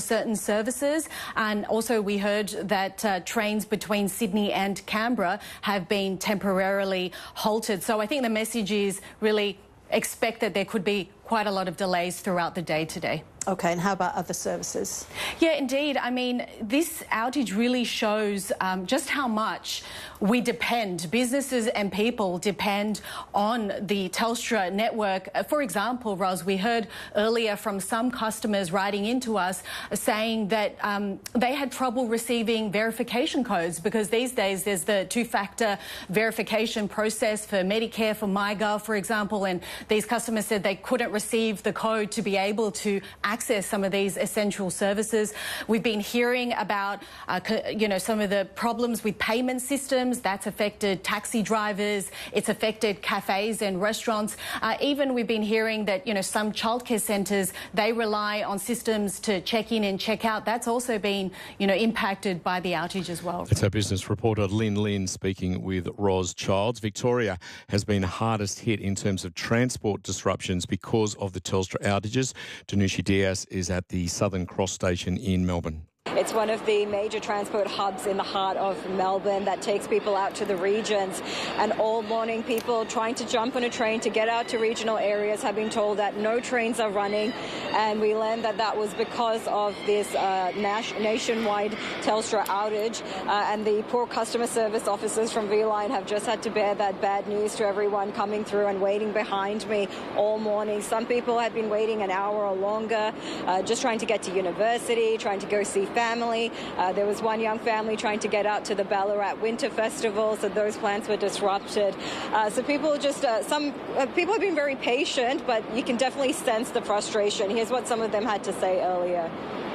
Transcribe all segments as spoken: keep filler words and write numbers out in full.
certain services. And also we heard that uh, trains between Sydney and Canberra have been temporarily halted. So I think the message is really expect that there could be quite a lot of delays throughout the day today. OK, and how about other services? Yeah, indeed. I mean, this outage really shows um, just how much we depend, businesses and people depend on the Telstra network. For example, Ros, we heard earlier from some customers writing into us saying that um, they had trouble receiving verification codes because these days there's the two-factor verification process for Medicare, for MyGov, for example, and these customers said they couldn't receive the code to be able to access some of these essential services. We've been hearing about, uh, you know, some of the problems with payment systems. That's affected taxi drivers. It's affected cafes and restaurants. Uh, even we've been hearing that, you know, some childcare centres, they rely on systems to check in and check out. That's also been, you know, impacted by the outage as well. It's our business reporter Lynn Lynn speaking with Ros Childs. Victoria has been hardest hit in terms of transport disruptions because of the Telstra outages. Tanushi Diaz is at the Southern Cross station in Melbourne. It's one of the major transport hubs in the heart of Melbourne that takes people out to the regions. And all morning, people trying to jump on a train to get out to regional areas have been told that no trains are running. And we learned that that was because of this uh, nationwide Telstra outage. Uh, and the poor customer service officers from V-Line have just had to bear that bad news to everyone coming through and waiting behind me all morning. Some people had been waiting an hour or longer, uh, just trying to get to university, trying to go see family. Uh, there was one young family trying to get out to the Ballarat Winter Festival, so those plans were disrupted. Uh, so people just, uh, some uh, people have been very patient, but you can definitely sense the frustration. Here's what some of them had to say earlier.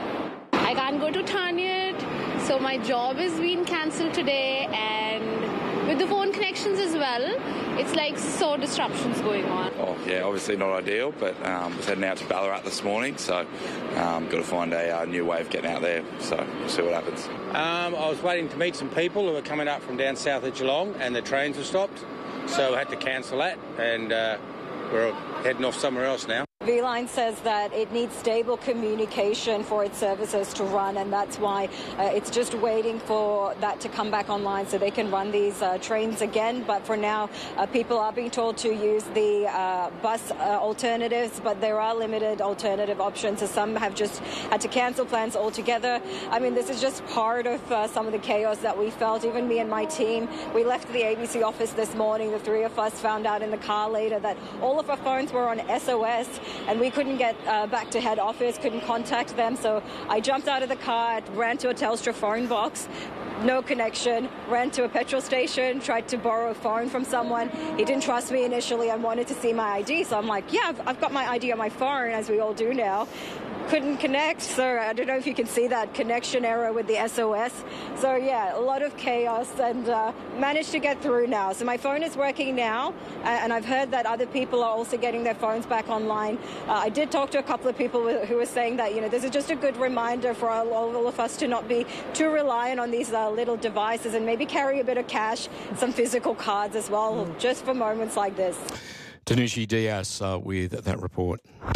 I can't go to Tarniat, so my job is being cancelled today, and with the phone connections as well, it's like so disruptions going on. Oh yeah, obviously not ideal, but um, was heading out to Ballarat this morning, so um, got to find a uh, new way of getting out there. So we'll see what happens. Um, I was waiting to meet some people who were coming up from down south of Geelong, and the trains were stopped, so I had to cancel that, and uh, we're heading off somewhere else now. V-Line says that it needs stable communication for its services to run, and that's why uh, it's just waiting for that to come back online so they can run these uh, trains again. But for now, uh, people are being told to use the uh, bus uh, alternatives, but there are limited alternative options, so some have just had to cancel plans altogether. I mean, this is just part of uh, some of the chaos that we felt. Even me and my team, we left the A B C office this morning. The three of us found out in the car later that all of our phones were on S O S, and we couldn't get uh, back to head office, couldn't contact them. So I jumped out of the car, ran to a Telstra phone box, no connection, ran to a petrol station, tried to borrow a phone from someone. He didn't trust me initially and wanted to see my I D. So I'm like, yeah, I've, I've got my I D on my phone, as we all do now. Couldn't connect, so I don't know if you can see that connection error with the S O S. So yeah, a lot of chaos, and uh, managed to get through now. So my phone is working now, and I've heard that other people are also getting their phones back online. Uh, I did talk to a couple of people who were saying that, you know, this is just a good reminder for all, all of us to not be too reliant on these uh, little devices, and maybe carry a bit of cash, some physical cards as well, mm. just for moments like this. Tanushi Diaz uh, with that report.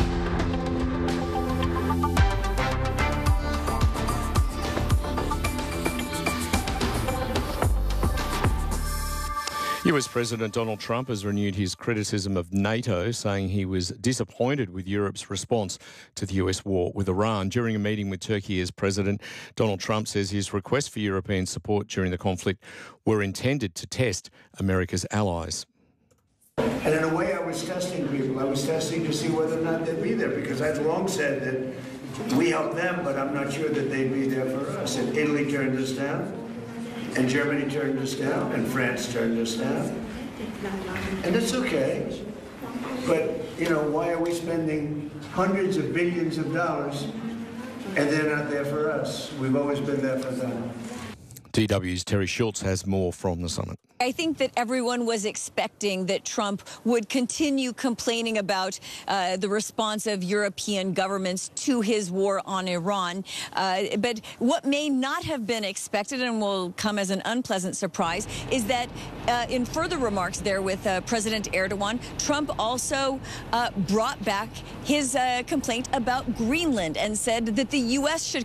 U S President Donald Trump has renewed his criticism of NATO, saying he was disappointed with Europe's response to the U S war with Iran. During a meeting with Turkey as president, Donald Trump says his requests for European support during the conflict were intended to test America's allies. And in a way, I was testing people. I was testing to see whether or not they'd be there, because I've long said that we help them, but I'm not sure that they'd be there for us. And Italy turned us down. And Germany turned us down, and France turned us down. And it's okay. But, you know, why are we spending hundreds of billions of dollars and they're not there for us? We've always been there for them. D W's Terry Schultz has more from the summit. I think that everyone was expecting that Trump would continue complaining about uh, the response of European governments to his war on Iran. Uh, but what may not have been expected and will come as an unpleasant surprise is that uh, in further remarks there with uh, President Erdogan, Trump also uh, brought back his uh, complaint about Greenland and said that the U S should